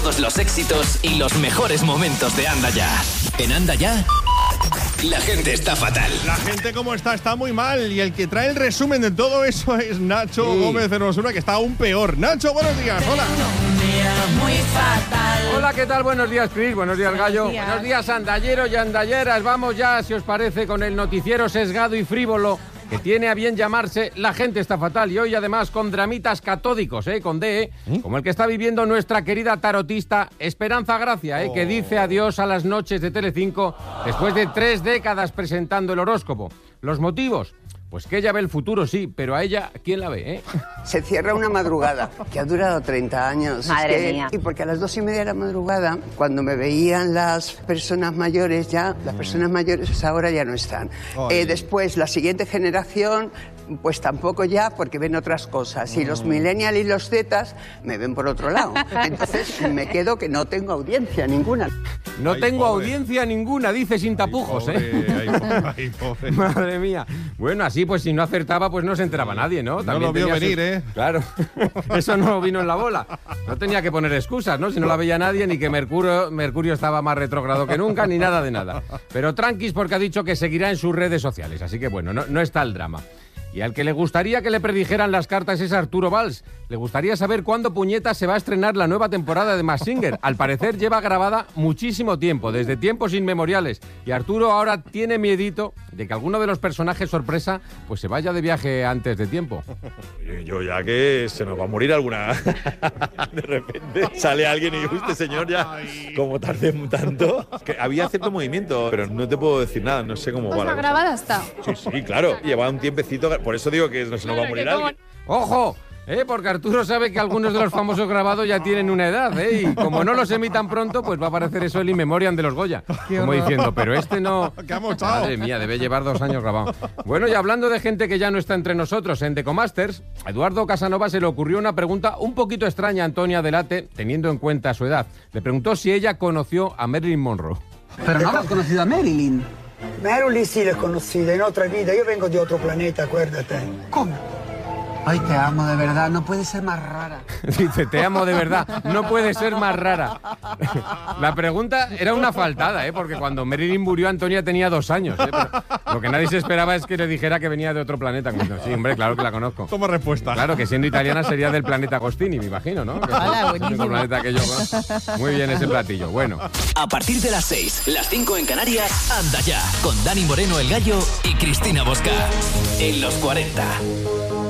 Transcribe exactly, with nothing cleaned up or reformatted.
todos los éxitos y los mejores momentos de Anda Ya. En Anda Ya, la gente está fatal. La gente como está, está muy mal. Y el que trae el resumen de todo eso es Nacho sí. Gómez Hermosura, que está aún peor. Nacho, buenos días, hola. Muy fatal. Hola, ¿qué tal? Buenos días, Cris. Buenos días, Buenos Gallo. días. Buenos días, andalleros y andalleras. Vamos ya, si os parece, con el noticiero sesgado y frívolo que tiene a bien llamarse La gente está fatal. Y hoy, además, con dramitas catódicos, ¿eh? Con D, ¿eh? ¿Eh? Como el que está viviendo nuestra querida tarotista Esperanza Gracia, ¿eh? Oh. Que dice adiós a las noches de Telecinco después de tres décadas presentando el horóscopo. ¿Los motivos? Pues que ella ve el futuro, sí, pero a ella, ¿quién la ve, eh? Se cierra una madrugada, que ha durado treinta años. Madre es que, mía. Y porque a las dos y media de la madrugada, cuando me veían las personas mayores, ya, las personas mayores ahora ya no están. Eh, después, la siguiente generación, pues tampoco ya, porque ven otras cosas. Y los millennials y los zetas me ven por otro lado. Entonces, me quedo que no tengo audiencia ninguna. No ay, tengo pobre. audiencia ninguna, dice sin tapujos, ay, ¿eh? Pobre, ay, pobre, ay, pobre. Madre mía. Bueno, así pues si no acertaba, pues no se enteraba nadie, ¿no? No lo vio tenía venir, sus... ¿eh? Claro, eso no vino en la bola. No tenía que poner excusas, ¿no? Si no la veía nadie, ni que Mercurio, Mercurio estaba más retrógrado que nunca, ni nada de nada. Pero tranquis, porque ha dicho que seguirá en sus redes sociales, así que bueno, no, no está el drama. Y al que le gustaría que le predijeran las cartas es Arturo Valls. Le gustaría saber cuándo puñeta se va a estrenar la nueva temporada de Masked Singer. Al parecer lleva grabada muchísimo tiempo, desde tiempos inmemoriales. Y Arturo ahora tiene miedito de que alguno de los personajes sorpresa pues se vaya de viaje antes de tiempo. Yo ya que se nos va a morir alguna. De repente sale alguien y dice, este señor ya, como tarde tanto, que había cierto movimiento, pero no te puedo decir nada, no sé cómo Pues va la la cosa. grabada está. Sí, sí, claro, lleva un tiempecito, por eso digo que no se nos va a morir alguien. ¡Ojo! ¿Eh? Porque Arturo sabe que algunos de los famosos grabados ya tienen una edad, ¿eh? Y como no los emitan pronto, pues va a aparecer eso el In Memoriam de los Goya. Como diciendo, pero este no... ¿Qué ha mochado? Madre mía, debe llevar dos años grabado. Bueno, y hablando de gente que ya no está entre nosotros, en Decomasters, a Eduardo Casanova se le ocurrió una pregunta un poquito extraña a Antonia Delate, teniendo en cuenta su edad. Le preguntó si ella conoció a Marilyn Monroe. Pero no has conocido a Marilyn. Marilyn sí la he conocida en otra vida. Yo vengo de otro planeta, acuérdate. ¿Cómo? Ay, te amo de verdad, no puede ser más rara. Dice, te amo de verdad, no puede ser más rara. La pregunta era una faltada, ¿eh? Porque cuando Marilyn murió, Antonia tenía dos años, ¿eh? Pero lo que nadie se esperaba es que le dijera que venía de otro planeta. Sí, hombre, claro que la conozco. Toma respuesta. Claro, que siendo italiana sería del planeta Agostini, me imagino, ¿no? Que Hola, es buenísimo. el planeta que yo conozco. Muy bien ese platillo, bueno. A partir de las seis, las cinco en Canarias, Anda Ya, con Dani Moreno el Gallo y Cristina Bosca. En los cuarenta.